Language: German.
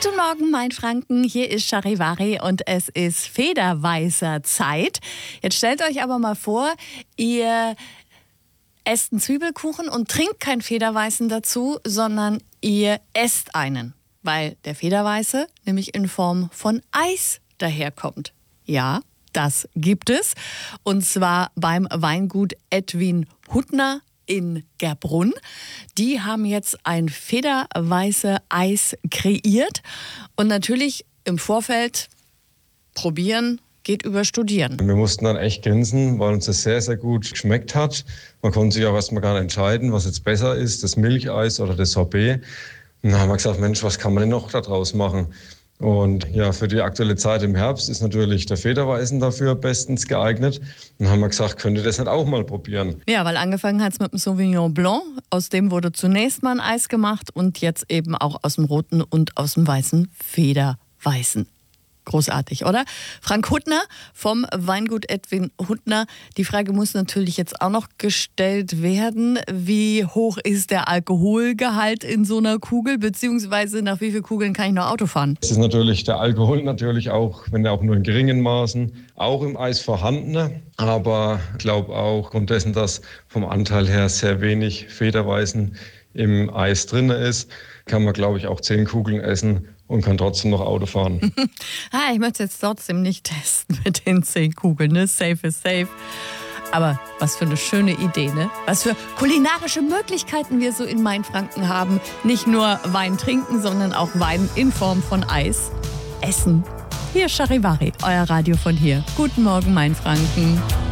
Guten Morgen, mein Franken. Hier ist Charivari und es ist Federweißer Zeit. Jetzt stellt euch aber mal vor, ihr esst einen Zwiebelkuchen und trinkt keinen Federweißen dazu, sondern ihr esst einen, weil der Federweiße nämlich in Form von Eis daherkommt. Ja, das gibt es. Und zwar beim Weingut Edwin Huttner in Gerbrunn. Die haben jetzt ein Federweiße Eis kreiert. Und natürlich im Vorfeld probieren geht über Studieren. Wir mussten dann echt grinsen, weil uns das sehr, sehr gut geschmeckt hat. Man konnte sich auch erstmal gar nicht entscheiden, was jetzt besser ist, das Milcheis oder das Sorbet. Und dann haben wir gesagt, Mensch, was kann man denn noch daraus machen? Und ja, für die aktuelle Zeit im Herbst ist natürlich der Federweißen dafür bestens geeignet. Und dann haben wir gesagt, könnt ihr das nicht auch mal probieren? Ja, weil angefangen hat es mit dem Sauvignon Blanc. Aus dem wurde zunächst mal ein Eis gemacht und jetzt eben auch aus dem roten und aus dem weißen Federweißen. Großartig, oder? Frank Huttner vom Weingut Edwin Huttner. Die Frage muss natürlich jetzt auch noch gestellt werden. Wie hoch ist der Alkoholgehalt in so einer Kugel? Beziehungsweise nach wie vielen Kugeln kann ich noch Auto fahren? Es ist natürlich der Alkohol natürlich auch, wenn er auch nur in geringen Maßen, auch im Eis vorhanden. Aber ich glaube auch aufgrund dessen, dass vom Anteil her sehr wenig Federweißen im Eis drin ist, kann man, glaube ich, auch 10 Kugeln essen und kann trotzdem noch Auto fahren. Ich möchte es jetzt trotzdem nicht testen mit den 10 Kugeln, ne? Safe is safe. Aber was für eine schöne Idee, ne? Was für kulinarische Möglichkeiten wir so in Mainfranken haben. Nicht nur Wein trinken, sondern auch Wein in Form von Eis essen. Hier Charivari, euer Radio von hier. Guten Morgen, Mainfranken.